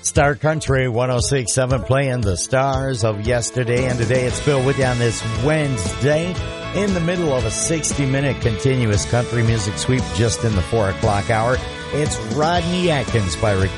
Star Country 106.7 playing the stars of yesterday and today. It's Bill with you on this Wednesday in the middle of a 60-minute continuous country music sweep just in the 4 o'clock hour. It's Rodney Atkins by request.